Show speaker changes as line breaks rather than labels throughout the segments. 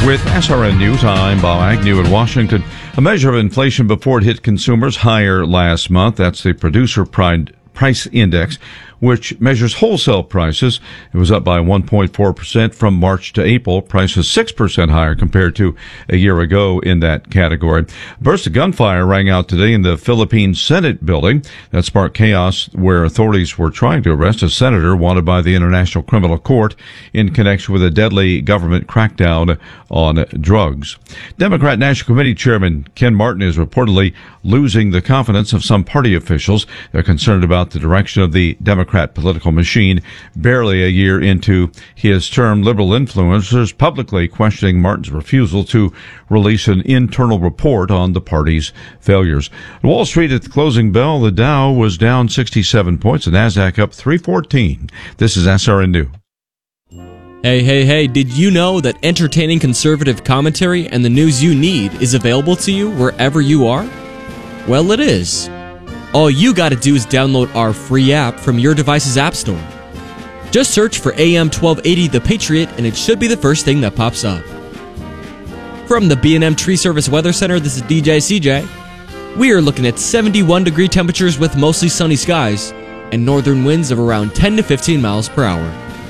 With SRN News, I'm Bob Agnew in Washington. A measure of inflation before it hit consumers higher last month. That's the Producer Price Index, which measures wholesale prices. It was up by 1.4% from March to April. Prices 6% higher compared to a year ago in that category. A burst of gunfire rang out today in the Philippine Senate building. That sparked chaos where authorities were trying to arrest a senator wanted by the International Criminal Court in connection with a deadly government crackdown on drugs. Democrat National Committee Chairman Ken Martin is reportedly losing the confidence of some party officials. They're concerned about the direction of the Democrat political machine. Barely a year into his term, liberal influencers publicly questioning Martin's refusal to release an internal report on the party's failures. Wall Street at the closing bell, the Dow was down 67 points, the Nasdaq up 314. This is SRN News.
Hey, did you know that entertaining conservative commentary and the news you need is available to you wherever you are? Well, it is. All you gotta do is download our free app from your device's app store. Just search for AM 1280 The Patriot and it should be the first thing that pops up. From the B&M Tree Service Weather Center, this is DJ CJ. We are looking at 71 degree temperatures with mostly sunny skies and northern winds of around 10 to 15 miles per hour.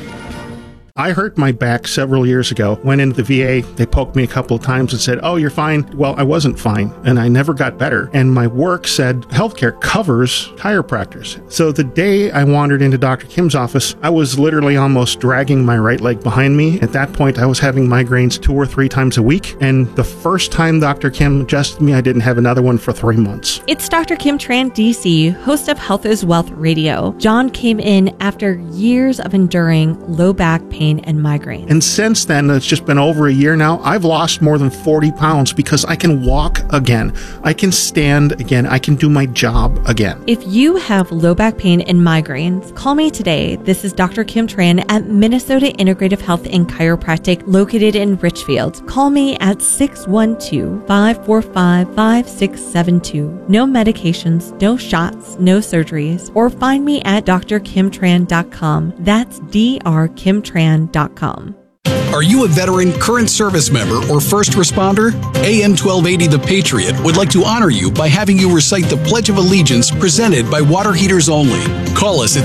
I hurt my back several years ago. Went into the VA. They poked me a couple of times and said, "Oh, you're fine." Well, I wasn't fine, and I never got better. And my work said healthcare covers chiropractors. So the day I wandered into Dr. Kim's office, I was literally almost dragging my right leg behind me. At that point, I was having migraines 2 or 3 times a week. And the first time Dr. Kim adjusted me, I didn't have another one for 3 months.
It's Dr. Kim Tran, DC, host of Health is Wealth Radio. John came in after years of enduring low back pain and migraine.
And since then, it's just been over a year now, I've lost more than 40 pounds because I can walk again. I can stand again. I can do my job again.
If you have low back pain and migraines, call me today. This is Dr. Kim Tran at Minnesota Integrative Health and Chiropractic located in Richfield. Call me at 612-545-5672. No medications, no shots, no surgeries, or find me at drkimtran.com. That's drkimtran.com.
Are you a veteran, current service member, or first responder? AM 1280 The Patriot would like to honor you by having you recite the Pledge of Allegiance presented by Water Heaters Only. Call us at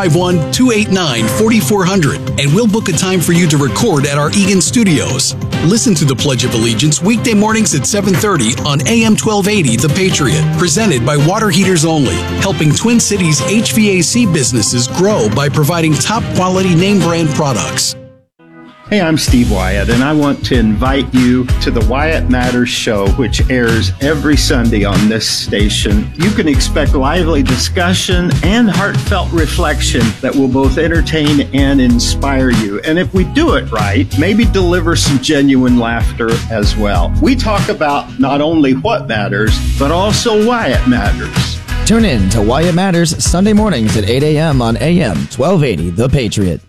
651-289-4400 and we'll book a time for you to record at our Eagan studios. Listen to the Pledge of Allegiance weekday mornings at 7:30 on AM 1280 The Patriot, presented by Water Heaters Only, helping Twin Cities HVAC businesses grow by providing top quality name brand products.
Hey, I'm Steve Wyatt, and I want to invite you to the Wyatt Matters Show, which airs every Sunday on this station. You can expect lively discussion and heartfelt reflection that will both entertain and inspire you. And if we do it right, maybe deliver some genuine laughter as well. We talk about not only what matters, but also why it matters.
Tune in to Wyatt Matters Sunday mornings at 8 a.m. on AM 1280 The Patriot.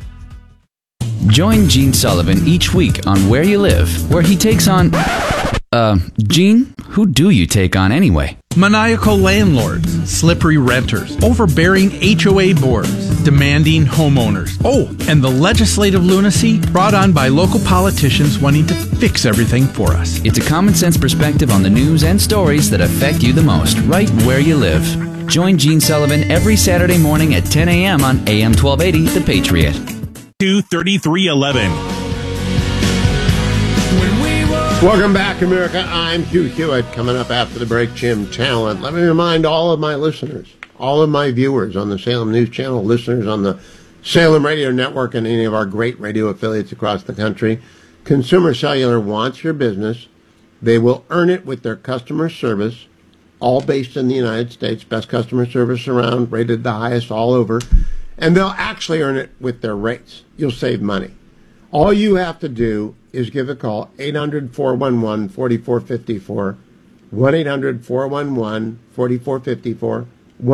Join Gene Sullivan each week on Where You Live, where he takes on... Gene, who do you take on anyway?
Maniacal landlords, slippery renters, overbearing HOA boards, demanding homeowners. Oh, and the legislative lunacy brought on by local politicians wanting to fix everything for us.
It's a common sense perspective on the news and stories that affect you the most, right where you live. Join Gene Sullivan every Saturday morning at 10 a.m. on AM 1280 The Patriot.
23311.
Welcome back, America. I'm Hugh Hewitt. Coming up after the break, Jim Talent. Let me remind all of my listeners, all of my viewers on the Salem News Channel, listeners on the Salem Radio Network, and any of our great radio affiliates across the country, Consumer Cellular wants your business. They will earn it with their customer service, all based in the United States. Best customer service around, rated the highest all over. And they'll actually earn it with their rates. You'll save money. All you have to do is give a call, 800-411-4454, 1-800-411-4454,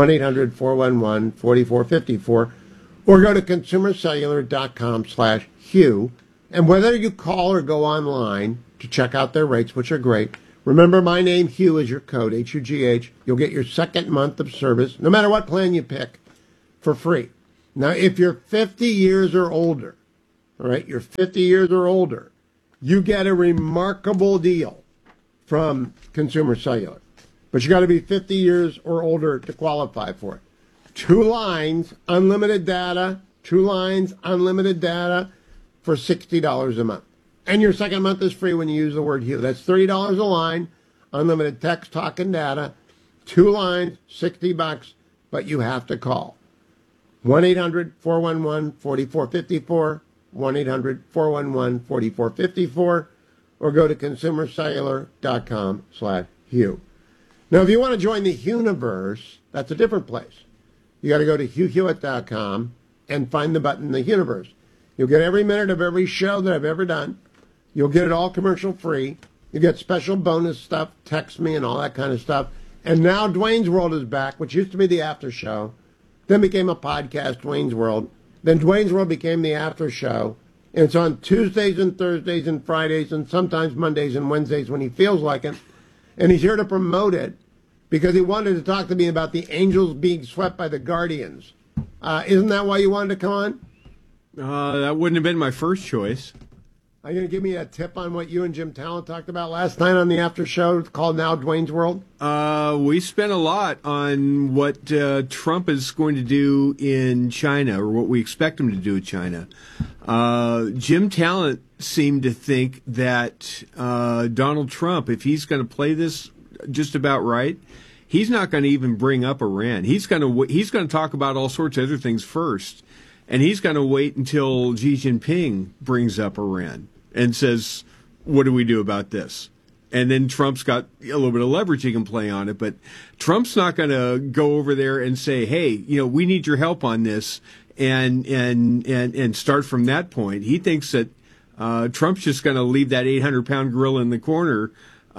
1-800-411-4454, or go to consumercellular.com/Hugh. And whether you call or go online to check out their rates, which are great, remember my name, Hugh, is your code, H-U-G-H. You'll get your second month of service, no matter what plan you pick, for free. Now, if you're 50 years or older, all right, you're 50 years or older, you get a remarkable deal from Consumer Cellular. But you got to be 50 years or older to qualify for it. 2 lines, unlimited data, 2 lines, unlimited data for $60 a month. And your second month is free when you use the word Hugh. That's $30 a line, unlimited text, talk, and data. 2 lines, $60, but you have to call. 1-800-411-4454, 1-800-411-4454, or go to consumercellular.com/Hugh. Now, if you want to join the Hugh-niverse, that's a different place. You got to go to HughHewitt.com and find the button, the Hugh-niverse. You'll get every minute of every show that I've ever done. You'll get it all commercial free. You get special bonus stuff, text me and all that kind of stuff. And now Dwayne's World is back, which used to be the after show, then became a podcast, Dwayne's World. Then Dwayne's World became the after show. And it's on Tuesdays and Thursdays and Fridays and sometimes Mondays and Wednesdays when he feels like it. And he's here to promote it because he wanted to talk to me about the Angels being swept by the Guardians. Isn't that why you wanted to come on?
That wouldn't have been my first choice.
Are you going to give me a tip on what you and Jim Talent talked about last night on the after show called Now Dwayne's World?
We spent a lot on what Trump is going to do in China, or what we expect him to do in China. Jim Talent seemed to think that Donald Trump, if he's going to play this just about right, he's not going to even bring up Iran. He's going to talk about all sorts of other things first. And he's going to wait until Xi Jinping brings up Iran and says, what do we do about this? And then Trump's got a little bit of leverage he can play on it. But Trump's not going to go over there and say, hey, we need your help on this and start from that point. He thinks that Trump's just going to leave that 800-pound gorilla in the corner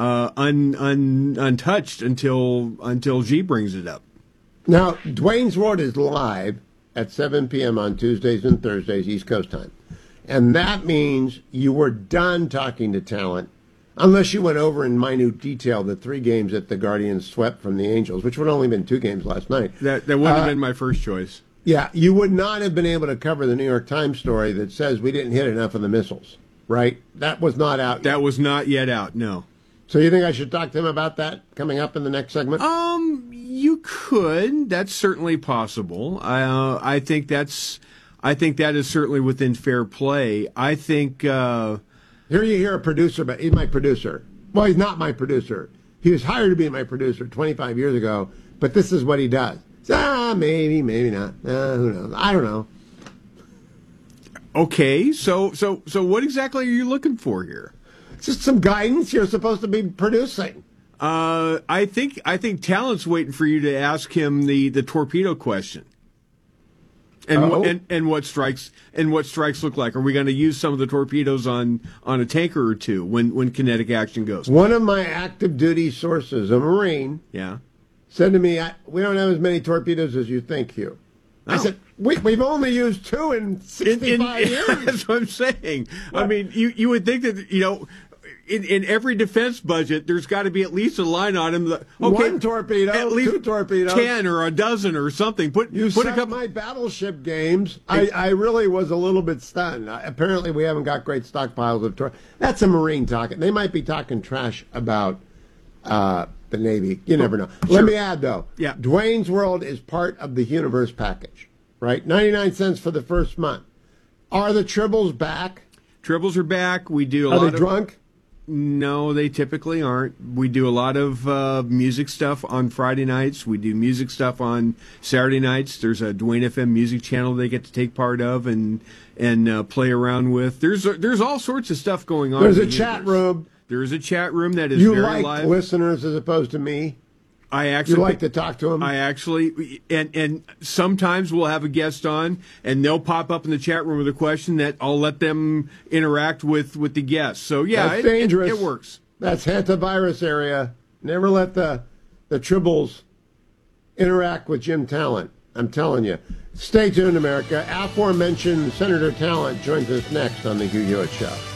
untouched until Xi brings it up.
Now, Dwayne's World is live at 7 p.m. on Tuesdays and Thursdays, East Coast time. And that means you were done talking to talent, unless you went over in minute detail the 3 games that the Guardians swept from the Angels, which would have only been 2 games last night.
That wouldn't have been my first choice.
Yeah, you would not have been able to cover the New York Times story that says we didn't hit enough of the missiles, right? That was not out yet.
That was not yet out, no.
So you think I should talk to him about that coming up in the next segment?
You could. That's certainly possible. I think that is certainly within fair play. I think
here you hear a producer, but he's my producer. Well, he's not my producer. He was hired to be my producer 25 years ago, but this is what he does. Maybe not. Who knows? I don't know.
Okay, so what exactly are you looking for here?
Just some guidance. You're supposed to be producing.
I think Talent's waiting for you to ask him the torpedo question. And what strikes look like. Are we going to use some of the torpedoes on a tanker or two when kinetic action goes?
One of my active duty sources, a Marine, said to me, "We don't have as many torpedoes as you think, Hugh." I said, "We've only used 2 in 65 years."
That's what I'm saying. What? I mean, you would think that in every defense budget, there's got to be at least a line on him. Okay,
1 torpedo,
at least
2 torpedoes,
10 or a dozen or something. Put a couple.
My battleship games. I really was a little bit stunned. Apparently, we haven't got great stockpiles of torpedoes. That's a Marine talking. They might be talking trash about the Navy. You never know. Sure. Let me add though.
Yeah.
Dwayne's World is part of the Hugh-niverse package, right? 99 cents for the first month. Are the Tribbles back?
Tribbles are back. We do a
lot.
Are
they drunk?
No, they typically aren't. We do a lot of music stuff on Friday nights. We do music stuff on Saturday nights. There's a Dwayne FM music channel they get to take part of and play around with. There's all sorts of stuff going on.
There's a chat room.
There's a chat room that is
very
live. You like
listeners as opposed to me?
You
like to talk to them?
I actually, and sometimes we'll have a guest on, and they'll pop up in the chat room with a question that I'll let them interact with the guest. So yeah,
that's dangerous.
It works.
That's hantavirus area. Never let the Tribbles interact with Jim Talent. I'm telling you. Stay tuned, America. Aforementioned Senator Talent joins us next on the Hugh Hewitt Show.